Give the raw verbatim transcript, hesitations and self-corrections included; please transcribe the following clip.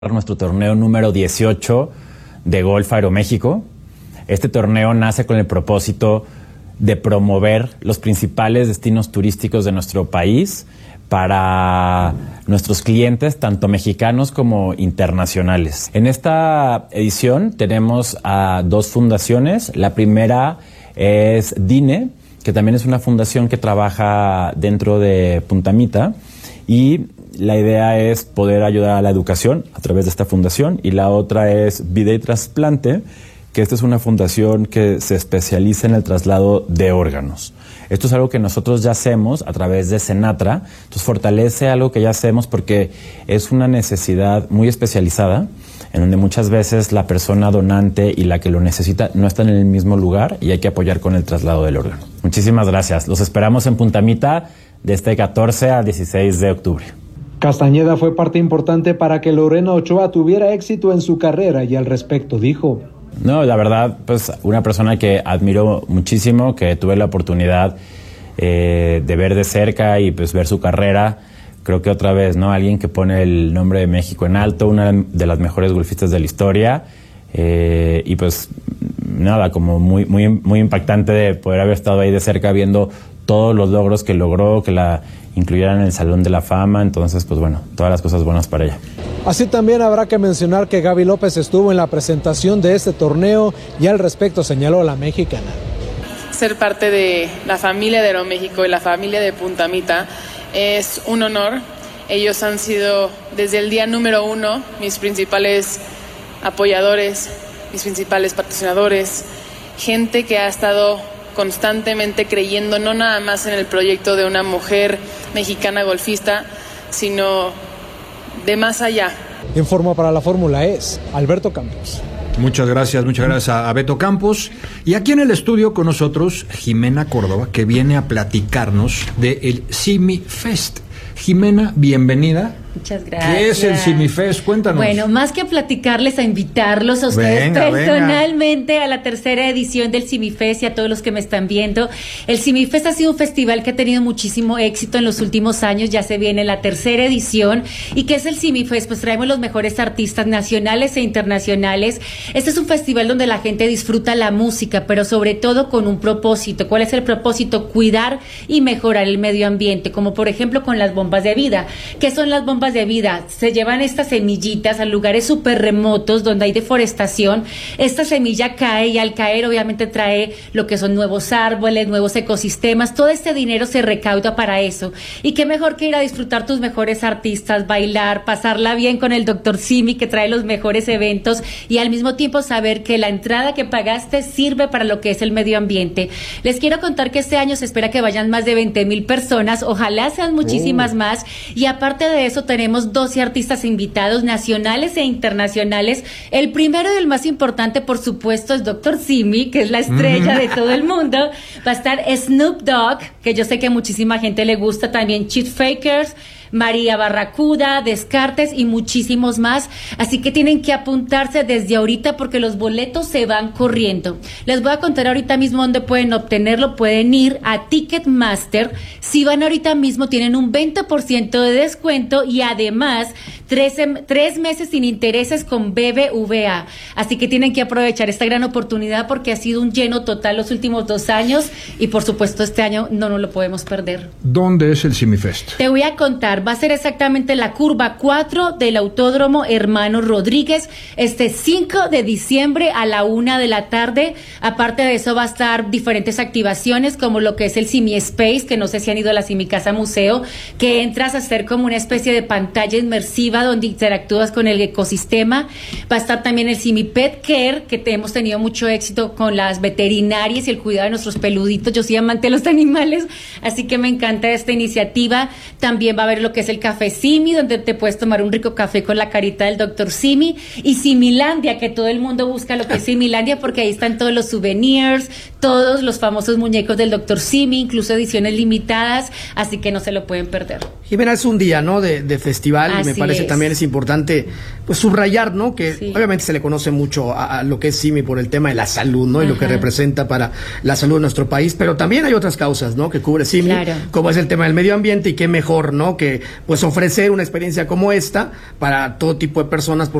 nuestro torneo número dieciocho de Golf Aeroméxico. Este torneo nace con el propósito de promover los principales destinos turísticos de nuestro país para nuestros clientes, tanto mexicanos como internacionales. En esta edición tenemos a dos fundaciones. La primera es DINE, que también es una fundación que trabaja dentro de Punta Mita, y la idea es poder ayudar a la educación a través de esta fundación. Y la otra es Vida y Trasplante, que esta es una fundación que se especializa en el traslado de órganos. Esto es algo que nosotros ya hacemos a través de Senatra, entonces fortalece algo que ya hacemos porque es una necesidad muy especializada, en donde muchas veces la persona donante y la que lo necesita no están en el mismo lugar y hay que apoyar con el traslado del órgano. Muchísimas gracias. Los esperamos en Punta Mita de este catorce al dieciséis de octubre. Castañeda fue parte importante para que Lorena Ochoa tuviera éxito en su carrera y al respecto dijo: No, la verdad, pues una persona que admiro muchísimo, que tuve la oportunidad eh, de ver de cerca y pues ver su carrera. Creo que otra vez, ¿no? Alguien que pone el nombre de México en alto, una de las mejores golfistas de la historia. Eh, y pues nada, como muy, muy, muy impactante de poder haber estado ahí de cerca viendo todos los logros que logró, que la incluyeran en el Salón de la Fama. Entonces, pues bueno, todas las cosas buenas para ella. Así también habrá que mencionar que Gaby López estuvo en la presentación de este torneo y al respecto señaló a la mexicana. Ser parte de la familia de Aeroméxico y la familia de Punta Mita es un honor. Ellos han sido desde el día número uno mis principales apoyadores, mis principales patrocinadores, gente que ha estado constantemente creyendo no nada más en el proyecto de una mujer mexicana golfista, sino de más allá. Informa para la Fórmula E Alberto Campos. Muchas gracias, muchas gracias a, a Beto Campos. Y aquí en el estudio con nosotros Jimena Córdoba, que viene a platicarnos del SimiFest. Jimena, bienvenida. Muchas gracias. ¿Qué es el SimiFest? Cuéntanos. Bueno, más que a platicarles, a invitarlos a ustedes venga, personalmente venga. a la tercera edición del SimiFest y a todos los que me están viendo. El SimiFest ha sido un festival que ha tenido muchísimo éxito en los últimos años, ya se viene la tercera edición. ¿Y qué es el SimiFest? Pues traemos los mejores artistas nacionales e internacionales. Este es un festival donde la gente disfruta la música, pero sobre todo con un propósito. ¿Cuál es el propósito? Cuidar y mejorar el medio ambiente, como por ejemplo con las bombas de vida. ¿Qué son las bombas de vida? Se llevan estas semillitas a lugares súper remotos donde hay deforestación. Esta semilla cae y al caer obviamente trae lo que son nuevos árboles, nuevos ecosistemas. Todo este dinero se recauda para eso. Y qué mejor que ir a disfrutar tus mejores artistas, bailar, pasarla bien con el doctor Simi, que trae los mejores eventos, y al mismo tiempo saber que la entrada que pagaste sirve para lo que es el medio ambiente. Les quiero contar que este año se espera que vayan más de veinte mil personas. Ojalá sean muchísimas oh. más. Y aparte de eso tenemos doce artistas invitados nacionales e internacionales. El primero y el más importante, por supuesto, es doctor Simi, que es la estrella de todo el mundo. Va a estar Snoop Dogg, que yo sé que a muchísima gente le gusta, también Chet Fakers, María Barracuda, Descartes y muchísimos más. Así que tienen que apuntarse desde ahorita porque los boletos se van corriendo. Les voy a contar ahorita mismo dónde pueden obtenerlo. Pueden ir a Ticketmaster. Si van ahorita mismo tienen un veinte por ciento de descuento y además tres, tres meses sin intereses con B B V A. Así que tienen que aprovechar esta gran oportunidad porque ha sido un lleno total los últimos dos años y por supuesto este año no nos lo podemos perder. ¿Dónde es el SimiFest? Te voy a contar. Va a ser exactamente la curva cuatro del Autódromo Hermano Rodríguez, este cinco de diciembre a la una de la tarde. Aparte de eso va a estar diferentes activaciones como lo que es el Simi Space, que no sé si han ido a la Simi Casa Museo, que entras a hacer como una especie de pantalla inmersiva donde interactúas con el ecosistema. Va a estar también el Simi Pet Care, que te, hemos tenido mucho éxito con las veterinarias y el cuidado de nuestros peluditos. Yo soy amante de los animales, así que me encanta esta iniciativa. También va a haber lo que es el Café Simi, donde te puedes tomar un rico café con la carita del doctor Simi, y Similandia, que todo el mundo busca lo que es Similandia, porque ahí están todos los souvenirs, todos los famosos muñecos del doctor Simi, incluso ediciones limitadas, así que no se lo pueden perder. Jimena, es un día, ¿no?, de, de festival, así y me parece es. También es importante pues subrayar, ¿no?, que sí. obviamente se le conoce mucho a, a lo que es Simi por el tema de la salud, ¿no?, y Ajá. lo que representa para la salud de nuestro país, pero también hay otras causas, ¿no?, que cubre Simi, claro. como es el tema del medio ambiente, y qué mejor, ¿no?, que pues ofrecer una experiencia como esta para todo tipo de personas.